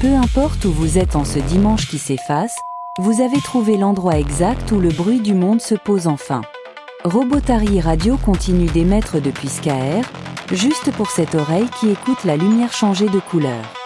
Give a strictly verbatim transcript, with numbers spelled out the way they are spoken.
Peu importe où vous êtes en ce dimanche qui s'efface, vous avez trouvé l'endroit exact où le bruit du monde se pose enfin. Robotary Radio continue d'émettre depuis Skaer, juste pour cette oreille qui écoute la lumière changer de couleur.